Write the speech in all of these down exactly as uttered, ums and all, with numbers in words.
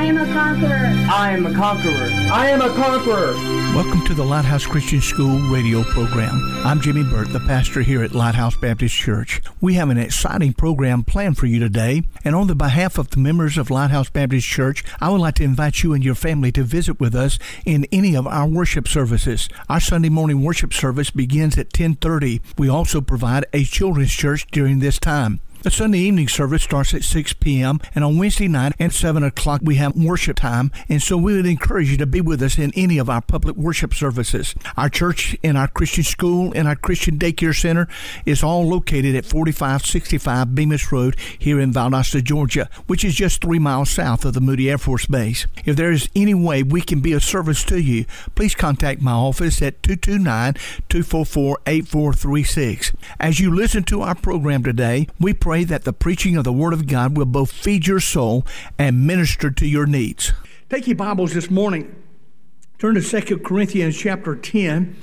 am a conqueror. I am a conqueror. I am a conqueror. Welcome to the Lighthouse Christian School radio program. I'm Jimmy Burt, the pastor here at Lighthouse Baptist Church. We have an exciting program planned for you today, and on the behalf of the members of Lighthouse Baptist Church, I would like to invite you and your family to visit with us in any of our worship services. Our Sunday morning worship service begins at ten thirty. We also provide a children's church during this time. The Sunday evening service starts at six p.m. and on Wednesday night at seven o'clock we have worship time, and so we would encourage you to be with us in any of our public worship services. Our church and our Christian school and our Christian daycare center is all located at forty-five sixty-five Bemis Road here in Valdosta, Georgia, which is just three miles south of the Moody Air Force Base. If there is any way we can be of service to you, please contact my office at two two nine, two four four, eight four three six. As you listen to our program today, we pray that the preaching of the Word of God will both feed your soul and minister to your needs. Take your Bibles this morning. Turn to Second Corinthians chapter ten.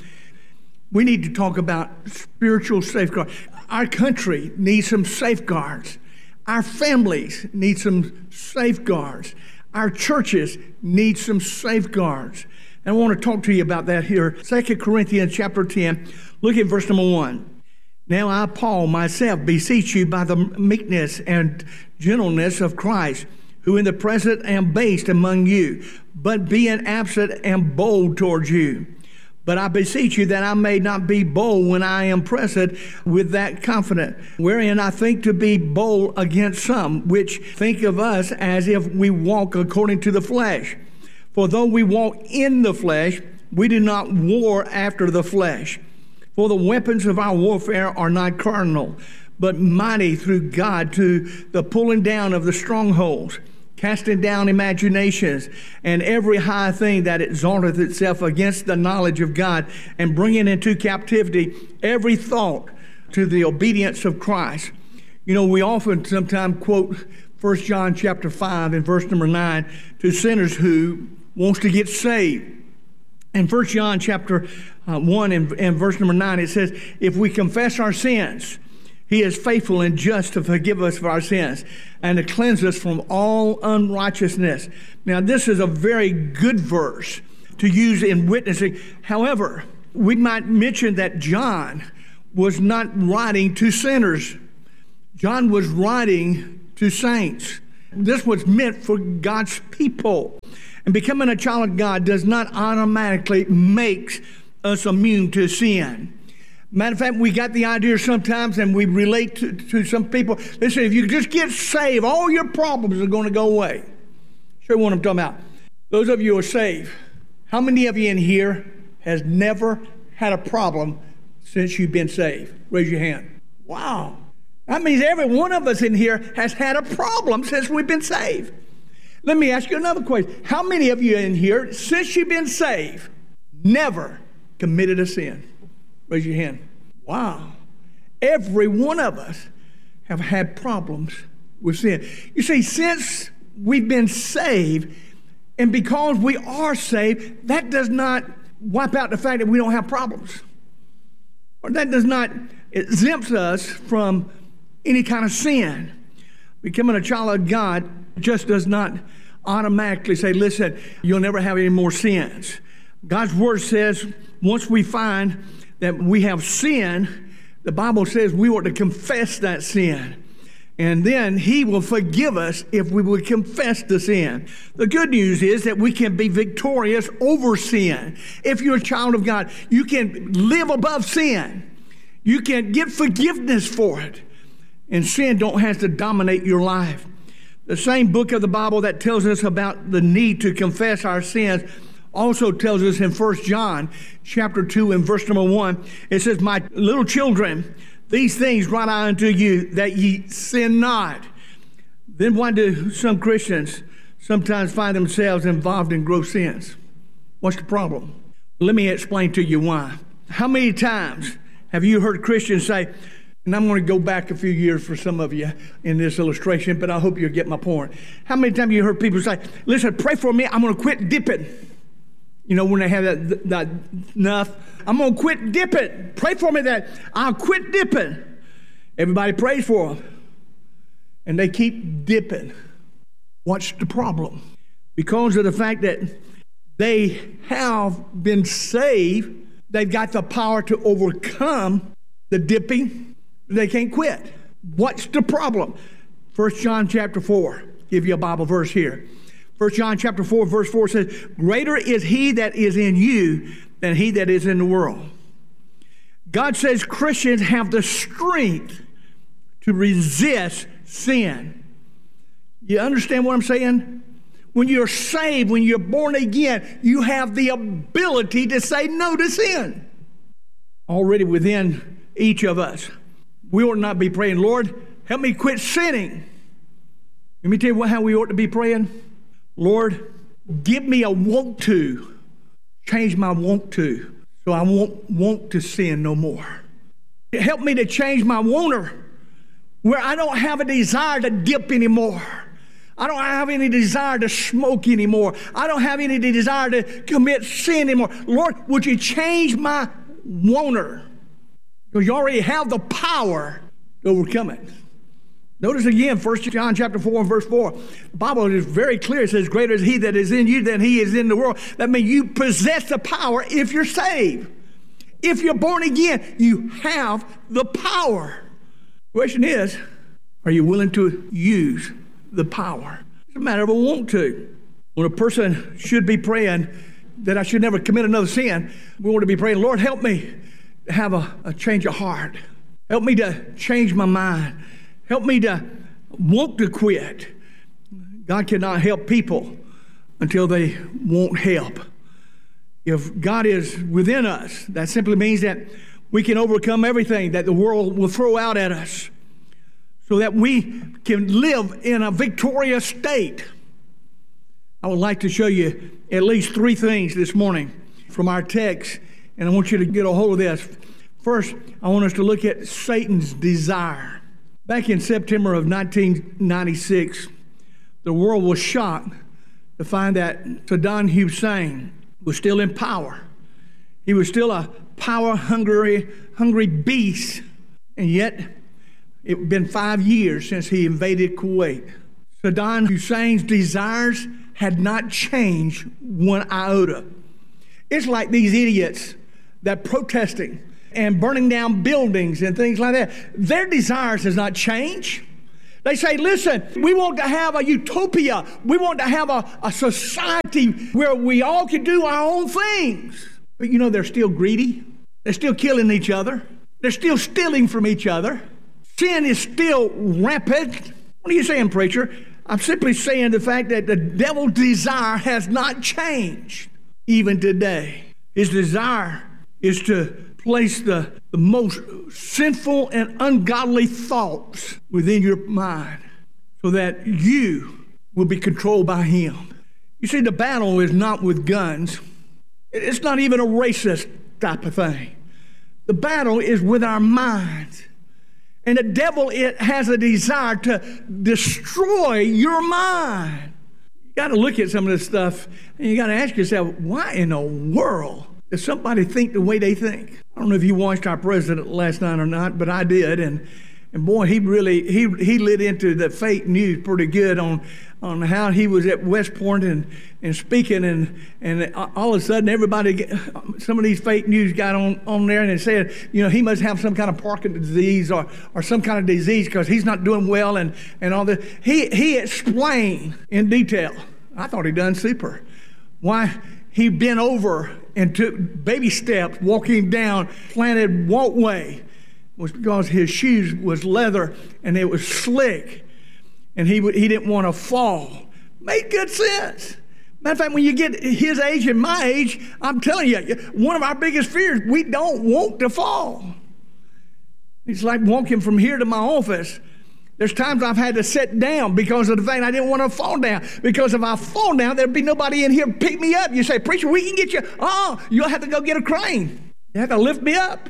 We need to talk about spiritual safeguards. Our country needs some safeguards. Our families need some safeguards. Our churches need some safeguards. And I want to talk to you about that here. Second Corinthians chapter ten. Look at verse number one. Now I, Paul, myself, beseech you by the meekness and gentleness of Christ, who in the present am based among you, but being absent am bold towards you. But I beseech you that I may not be bold when I am present with that confidence, wherein I think to be bold against some, which think of us as if we walk according to the flesh. For though we walk in the flesh, we do not war after the flesh. For the weapons of our warfare are not carnal, but mighty through God to the pulling down of the strongholds, casting down imaginations, and every high thing that exalteth itself against the knowledge of God, and bringing into captivity every thought to the obedience of Christ. You know, we often sometimes quote First John chapter five and verse number nine to sinners who wants to get saved. In First John chapter uh, one and, and verse number nine, it says, if we confess our sins, he is faithful and just to forgive us of our sins and to cleanse us from all unrighteousness. Now, this is a very good verse to use in witnessing. However, we might mention that John was not writing to sinners. John was writing to saints. This was meant for God's people. And becoming a child of God does not automatically make us immune to sin. Matter of fact, we got the idea sometimes, and we relate to, to some people. They say, if you just get saved, all your problems are going to go away. Show you what I'm talking about. Those of you who are saved, how many of you in here has never had a problem since you've been saved? Raise your hand. Wow. That means every one of us in here has had a problem since we've been saved. Let me ask you another question. How many of you in here, since you've been saved, never committed a sin? Raise your hand. Wow. Every one of us have had problems with sin. You see, since we've been saved, and because we are saved, that does not wipe out the fact that we don't have problems. Or that does not exempt us from any kind of sin. Becoming a child of God just does not automatically say, listen, you'll never have any more sins. God's word says once we find that we have sin, the Bible says we ought to confess that sin. And then he will forgive us if we will confess the sin. The good news is that we can be victorious over sin. If you're a child of God, you can live above sin. You can get forgiveness for it. And sin don't have to dominate your life. The same book of the Bible that tells us about the need to confess our sins also tells us in First John chapter two and verse number one, it says, my little children, these things write I unto you that ye sin not. Then why do some Christians sometimes find themselves involved in gross sins? What's the problem? Let me explain to you why. How many times have you heard Christians say, and I'm going to go back a few years for some of you in this illustration, but I hope you'll get my point. How many times have you heard people say, listen, pray for me, I'm going to quit dipping. You know, when they have that, that enough, I'm going to quit dipping. Pray for me that I'll quit dipping. Everybody prays for them. And they keep dipping. What's the problem? Because of the fact that they have been saved, they've got the power to overcome the dipping. They can't quit. What's the problem? First John chapter four. Give you a Bible verse here. First John chapter four, verse four says, greater is he that is in you than he that is in the world. God says Christians have the strength to resist sin. You understand what I'm saying? When you're saved, when you're born again, you have the ability to say no to sin. Already within each of us, we ought not be praying, Lord, help me quit sinning. Let me tell you what, how we ought to be praying. Lord, give me a want to. Change my want to, so I won't want to sin no more. Help me to change my wanter, where I don't have a desire to dip anymore. I don't have any desire to smoke anymore. I don't have any desire to commit sin anymore. Lord, would you change my wanter? Because you already have the power to overcome it. Notice again, First John chapter four and verse four. The Bible is very clear. It says, greater is he that is in you than he is in the world. That means you possess the power if you're saved. If you're born again, you have the power. The question is, are you willing to use the power? It's a matter of a want to. When a person should be praying that I should never commit another sin, we want to be praying, Lord, help me to have a, a change of heart. Help me to change my mind. Help me to want to quit. God cannot help people until they won't help. If God is within us, that simply means that we can overcome everything that the world will throw out at us so that we can live in a victorious state. I would like to show you at least three things this morning from our text, and I want you to get a hold of this. First, I want us to look at Satan's desire. Back in September of nineteen ninety-six, the world was shocked to find that Saddam Hussein was still in power. He was still a power-hungry hungry beast, and yet it had been five years since he invaded Kuwait. Saddam Hussein's desires had not changed one iota. It's like these idiots that protesting and burning down buildings and things like that. Their desires has not changed. They say, listen, we want to have a utopia. We want to have a, a society where we all can do our own things. But you know, they're still greedy. They're still killing each other. They're still stealing from each other. Sin is still rampant. What are you saying, preacher? I'm simply saying the fact that the devil's desire has not changed even today. His desire is to place the, the most sinful and ungodly thoughts within your mind so that you will be controlled by him. You see, the battle is not with guns. It's not even a racist type of thing. The battle is with our minds. And the devil, it has a desire to destroy your mind. You got to look at some of this stuff and you got to ask yourself, why in the world does somebody think the way they think? I don't know if you watched our president last night or not, but I did. And and boy, he really, he he lit into the fake news pretty good on on how he was at West Point and, and speaking. And, and all of a sudden, everybody, some of these fake news got on, on there and it said, you know, he must have some kind of Parkinson's disease or, or some kind of disease because he's not doing well and, and all this. He, he explained in detail. I thought he done super. Why he bent over and took baby steps walking down planted walkway was because his shoes was leather and it was slick and he he didn't want to fall. Made good sense. Matter of fact, when you get his age and my age, I'm telling you, one of our biggest fears, we don't want to fall. It's like walking from here to my office. There's times I've had to sit down because of the fact I didn't want to fall down. Because if I fall down, there'd be nobody in here to pick me up. You say, preacher, we can get you. Oh, you'll have to go get a crane. You have to lift me up.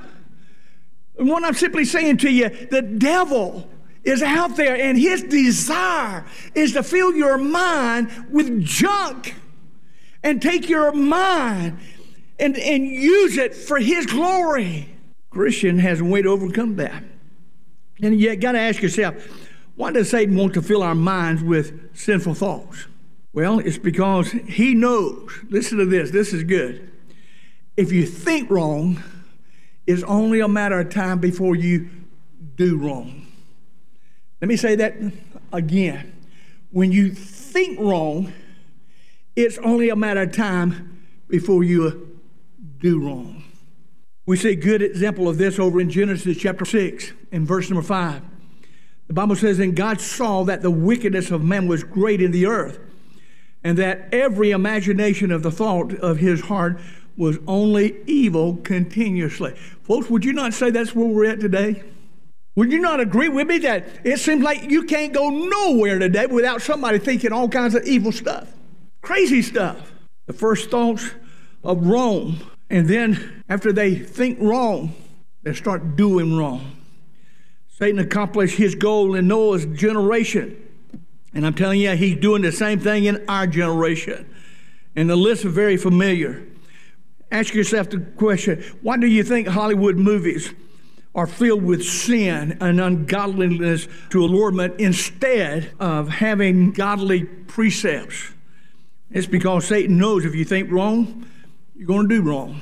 And what I'm simply saying to you, the devil is out there and his desire is to fill your mind with junk and take your mind and, and use it for his glory. Christian has a way to overcome that. And you got to ask yourself, why does Satan want to fill our minds with sinful thoughts? Well, it's because he knows. Listen to this. This is good. If you think wrong, it's only a matter of time before you do wrong. Let me say that again. When you think wrong, it's only a matter of time before you do wrong. We see a good example of this over in Genesis chapter six in verse number five. The Bible says, and God saw that the wickedness of man was great in the earth, and that every imagination of the thought of his heart was only evil continuously. Folks, would you not say that's where we're at today? Would you not agree with me that it seems like you can't go nowhere today without somebody thinking all kinds of evil stuff, crazy stuff? The first thoughts of wrong, and then after they think wrong, they start doing wrong. Satan accomplished his goal in Noah's generation. And I'm telling you, he's doing the same thing in our generation. And the lists are very familiar. Ask yourself the question, why do you think Hollywood movies are filled with sin and ungodliness to allurement instead of having godly precepts? It's because Satan knows if you think wrong, you're going to do wrong.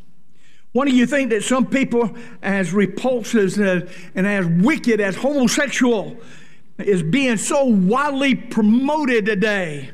Why do you think that some people as repulsive and as wicked as homosexual is being so widely promoted today?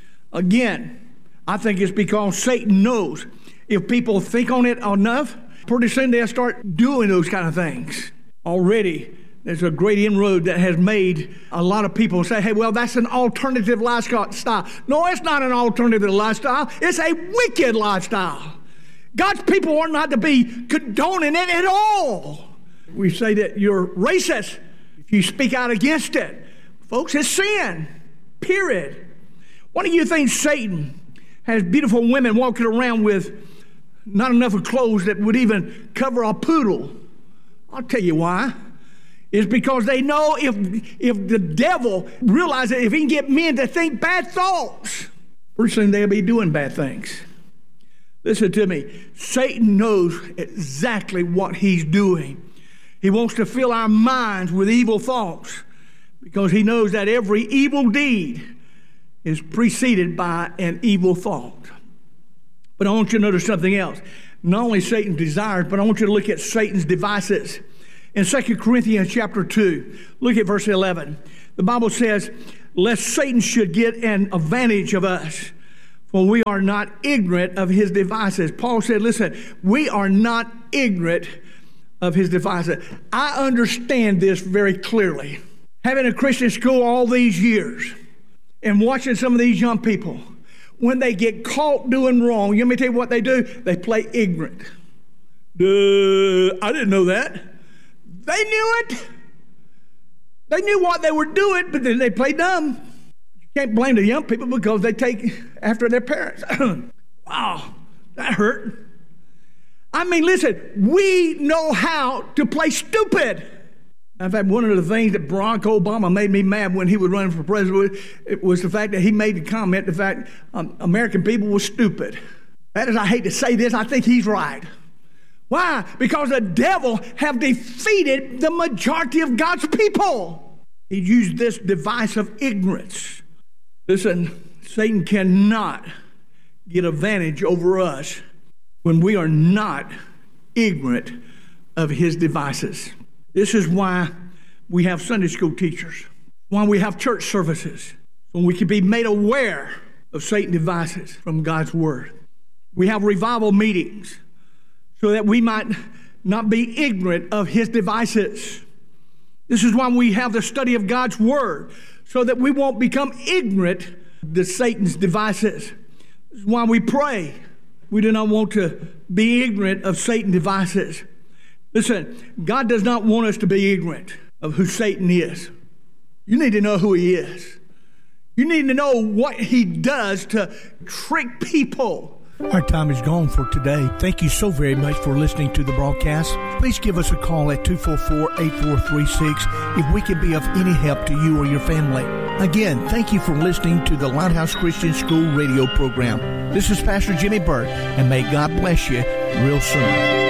Again, I think it's because Satan knows if people think on it enough, pretty soon they'll start doing those kind of things. Already, there's a great inroad that has made a lot of people say, hey, well, that's an alternative lifestyle. No, it's not an alternative lifestyle. It's a wicked lifestyle. God's people are not to be condoning it at all. We say that you're racist if you speak out against it. Folks, it's sin, period. Why do you think Satan has beautiful women walking around with not enough of clothes that would even cover a poodle? I'll tell you why. It's because they know if, if the devil realizes if he can get men to think bad thoughts, pretty soon they'll be doing bad things. Listen to me. Satan knows exactly what he's doing. He wants to fill our minds with evil thoughts because he knows that every evil deed is preceded by an evil thought. But I want you to notice something else. Not only Satan's desires, but I want you to look at Satan's devices. In Second Corinthians chapter two, look at verse eleven. The Bible says, lest Satan should get an advantage of us, for we are not ignorant of his devices. Paul said, listen, we are not ignorant of his devices. I understand this very clearly. Having a Christian school all these years and watching some of these young people, when they get caught doing wrong, let me tell you what they do. They play ignorant. Duh, I didn't know that. They knew it. They knew what they were doing, but then they play dumb. You can't blame the young people because they take after their parents. Wow, that hurt. I mean, listen, we know how to play stupid. In fact, one of the things that Barack Obama made me mad when he was running for president it was the fact that he made the comment, the fact um, American people were stupid. That is, I hate to say this, I think he's right. Why? Because the devil have defeated the majority of God's people. He used this device of ignorance. Listen, Satan cannot get advantage over us when we are not ignorant of his devices. This is why we have Sunday school teachers, why we have church services, so we can be made aware of Satan's devices from God's word. We have revival meetings so that we might not be ignorant of his devices. This is why we have the study of God's word, so that we won't become ignorant of Satan's devices. This is why we pray. We do not want to be ignorant of Satan's devices. Listen, God does not want us to be ignorant of who Satan is. You need to know who he is. You need to know what he does to trick people. Our time is gone for today. Thank you so very much for listening to the broadcast. Please give us a call at two four four, eight four three six if we can be of any help to you or your family. Again, thank you for listening to the Lighthouse Christian School radio program. This is Pastor Jimmy Burt, and may God bless you real soon.